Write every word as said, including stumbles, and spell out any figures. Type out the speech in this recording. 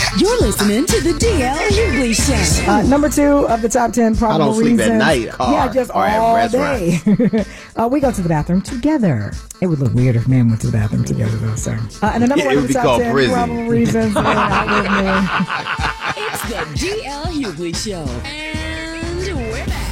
You're listening to the D L Hughley Show. Uh, number two of the top ten probable I don't sleep reasons. at night, car, yeah, just or at all day. uh, we go to the bathroom together. It would look weird if men went to the bathroom together, though. So, uh, and the number Yeah, one it of would the be top called ten prison. probable reasons. Yeah, It's the D L Hughley Show. And we're back.